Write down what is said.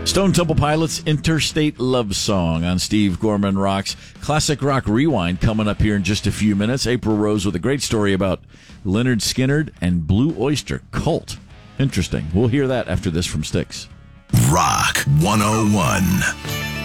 Stone Temple Pilots' Interstate Love Song on Steve Gorman Rocks. Classic Rock Rewind coming up here in just a few minutes. April Rose with a great story about Leonard Skinner and Blue Oyster Cult. Interesting. We'll hear that after this from Styx. Rock 101.